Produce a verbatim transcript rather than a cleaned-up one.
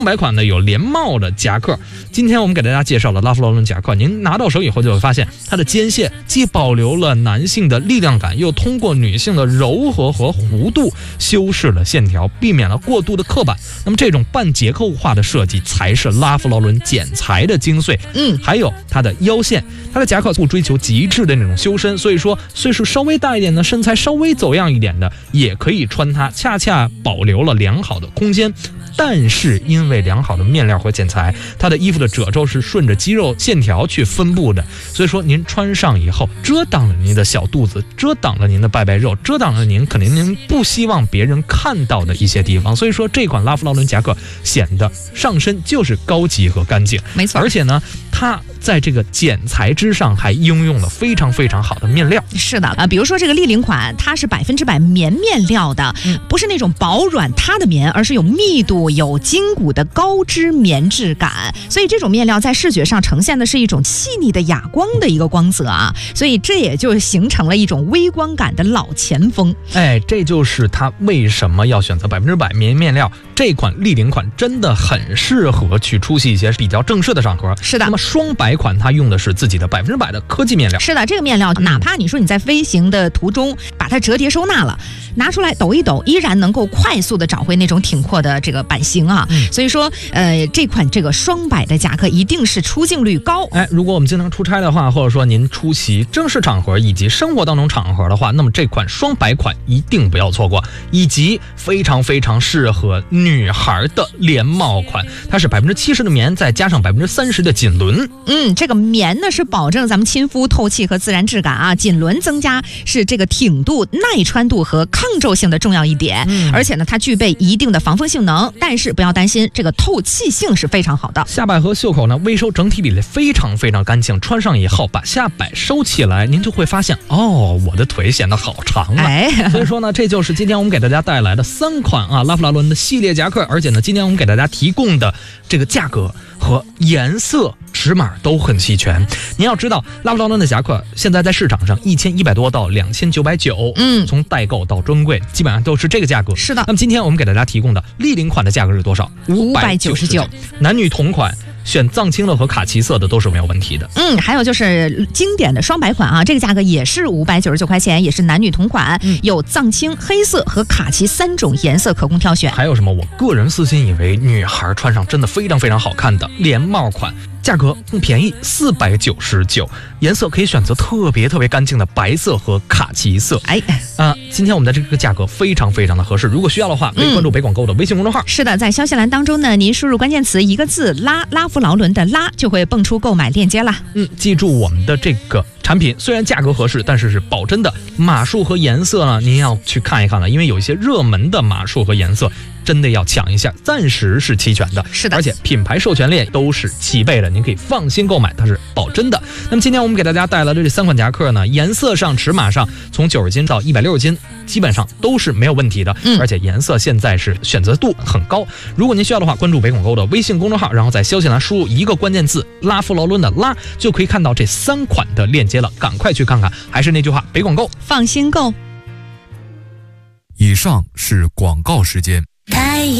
白款呢有连帽的夹克，今天我们给大家介绍了拉夫劳伦夹克，您拿到手以后就会发现它的肩线既保留了男性的力量感，又通过女性的柔和和弧度修饰了线条，避免了过度的刻板。那么这种半结构化的设计才是拉夫劳伦剪裁的精髓。 嗯， 还有它的腰线，它的夹克不追求极致的那种修身，所以说岁数稍微大一点的，身材稍微走样一点的也可以穿它，恰恰保留了良好的空间。但是因为良好的面料和剪裁，它的衣服的褶皱是顺着肌肉线条去分布的，所以说您穿上以后遮挡了您的小肚子，遮挡了您的拜拜肉，遮挡了您肯定您不希望别人看到的一些地方。所以说这款拉夫劳伦夹克显得上身就是高级和干净， 没错。 而且呢，它在这个剪裁之上还应用了非常非常好的面料。 是的啊，比如说这个立领款，它是百分之百棉面料的， 嗯、 不是那种薄软塌的棉，而是有密度、有筋骨的高织棉质感。所以这种面料在视觉上呈现的是一种细腻的哑光的一个光泽啊，所以这也就形成了一种微光感的老前锋。 哎，这就是它为什么要选择百分之百棉面料。这款立领款真的很适合去出席一些比较正式的场合。 是的。 那么双白款它用的是自己的百分之百的科技面料。 是的，这个面料哪怕你说你在飞行的途中把它折叠收纳了，拿出来抖一抖，依然能够快速的找回那种挺阔的这个版型啊。嗯、所以说，呃，这款这个双百的夹克一定是出镜率高。 哎，如果我们经常出差的话，或者说您出席正式场合以及生活当中场合的话，那么这款双白款一定不要错过，以及非常非常适合女孩的连帽款，它是百分之七十的棉，再加上百分之三十的锦纶。 嗯，这个棉呢是保证咱们亲肤透气和自然质感啊，锦纶增加是这个挺度、耐穿度和抗皱性的重要一点。嗯，而且呢，它具备一定的防风性能，但是不要担心，这个透气性是非常好的。 下摆和袖口呢微收，整体比例非常非常干净，穿上以后把下摆收起来，您就会发现哦，我的腿显得好长啊。 哎， 所以说呢，这就是今天我们给大家带来的三款啊拉夫劳伦的系列夹克，而且呢，今天我们给大家提供的这个价格和颜色尺码都很齐全。您要知道，拉夫劳伦的夹克现在在市场上一千一百多到两千九百九，嗯，从代购到专柜基本上都是这个价格。 是的。 那么今天我们给大家提供的立领款的价格是多少？ 五百九十九， 男女同款。选藏青的和卡其色的都是没有问题的。 嗯，还有就是经典的双白款啊，这个价格也是五百九十九块钱，也是男女同款，嗯、有藏青、黑色和卡其三种颜色可供挑选。 还有什么？我个人私心以为女孩穿上真的非常非常好看的连帽款。价格更便宜，四百九十九，颜色可以选择特别特别干净的白色和卡其色。 哎， 啊、呃，今天我们的这个价格非常非常的合适，如果需要的话，可以关注北广购的微信公众号。 嗯、是的，在消息栏当中呢，您输入关键词一个字“拉”，拉夫劳伦的“拉”就会蹦出购买链接啦。 嗯，记住我们的这个产品虽然价格合适，但是是保真的。码数和颜色呢，您要去看一看了，因为有一些热门的码数和颜色。真的要抢一下，暂时是齐全的。 是的， 而且品牌授权链都是齐备的，您可以放心购买，它是保真的。那么今天我们给大家带来的这三款夹克呢，颜色上、尺码上，从九十斤到一百六十斤，基本上都是没有问题的。嗯，而且颜色现在是选择度很高。如果您需要的话，关注北广购的微信公众号，然后在消息栏输入一个关键字“拉夫劳伦”的“拉”，就可以看到这三款的链接了。赶快去看看。还是那句话，北广购， 放心购。 以上是广告时间。